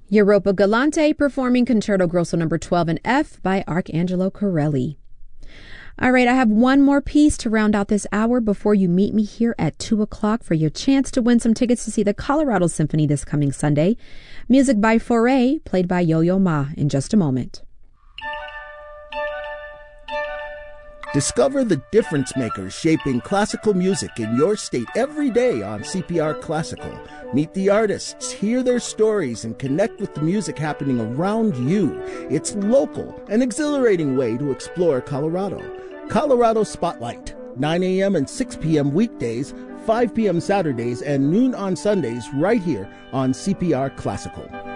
Europa Galante performing Concerto Grosso No. 12 in F by Arcangelo Corelli. All right, I have one more piece to round out this hour before you meet me here at 2 o'clock for your chance to win some tickets to see the Colorado Symphony this coming Sunday. Music by Fauré, played by Yo-Yo Ma in just a moment. Discover the difference makers shaping classical music in your state every day on CPR Classical. Meet the artists, hear their stories, and connect with the music happening around you. It's local, an exhilarating way to explore Colorado. Colorado Spotlight, 9 a.m. and 6 p.m. weekdays, 5 p.m. Saturdays, and noon on Sundays right here on CPR Classical.